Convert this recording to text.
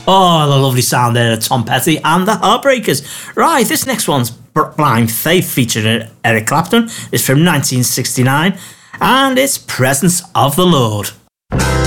Oh, the lovely sound there of Tom Petty and the Heartbreakers. Right, this next one's Blind Faith featuring Eric Clapton. It's from 1969 and it's Presence of the Lord.